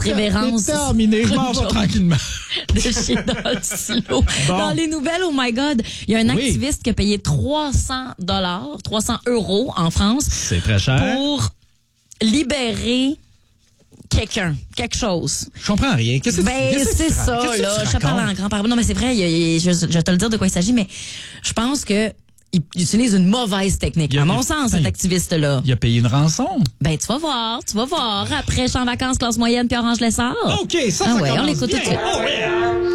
révérence. C'est terminé, je m'en vais tranquillement. De chier dans le silo. Bon. Dans les nouvelles, oh my God, il y a un Oui. activiste qui a payé 300 € en France C'est très cher. pour libérer quelque chose. Je comprends rien. Qu'est-ce que C'est ça, qu'est-ce que là. tu Je te parle racontes? en grand parole. Non, mais c'est vrai, je vais te le dire de quoi il s'agit, mais je pense que il utilise une mauvaise technique. À mon sens, cet activiste-là. Il a payé une rançon. Ben, tu vas voir. Après, je suis en vacances, classe moyenne, puis Orange Lessard. OK, ça Ah ouais, on commence l'écoute tout de bien. suite. Oh, yeah.